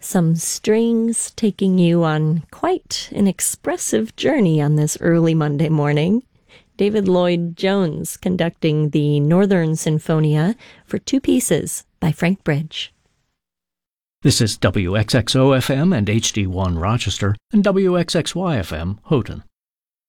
Some strings taking you on quite an expressive journey on this early Monday morning. David Lloyd Jones conducting the Northern Sinfonia for two pieces by Frank Bridge. This is WXXO-FM and HD1 Rochester and WXXY-FM Houghton.